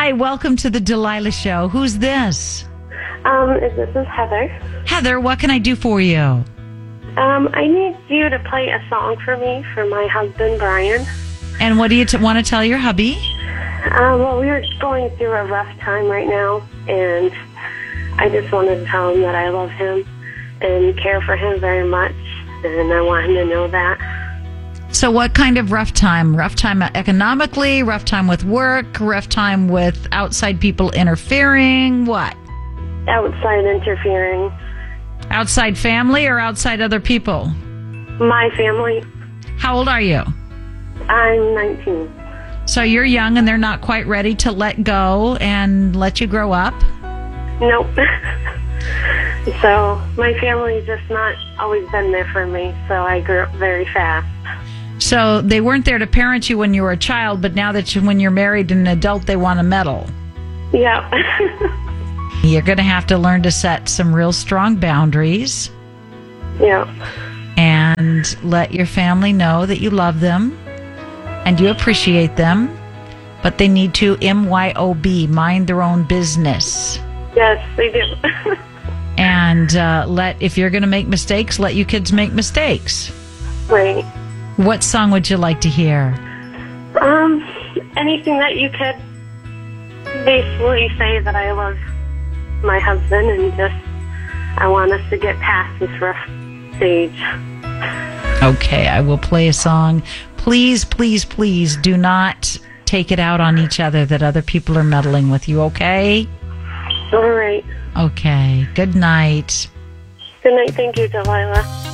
Hi, welcome to the Delilah Show. Who's this? This is Heather. Heather, what can I do for you? I need you to play a song for me for my husband, Brian. And what do you want to tell your hubby? Well, we're going through a rough time right now, and I just wanted to tell him that I love him and care for him very much, and I want him to know that. So what kind of rough time? Rough time economically, rough time with work, rough time with outside people interfering, what? Outside interfering. Outside family or outside other people? My family. How old are you? I'm 19. So you're young and they're not quite ready to let go and let you grow up? Nope. So my family's just not always been there for me, so I grew up very fast. So they weren't there to parent you when you were a child, but now that when you're married and an adult, they want to meddle. Yeah. You're going to have to learn to set some real strong boundaries. Yeah. And let your family know that you love them and you appreciate them, but they need to MYOB, mind their own business. Yes, they do. And if you're going to make mistakes, let you kids make mistakes. Right. What song would you like to hear? Anything that you could basically say that I love my husband and just I want us to get past this rough stage. Okay, I will play a song. Please, please, please do not take it out on each other that other people are meddling with you, okay? All right. Okay, good night. Good night. Thank you, Delilah.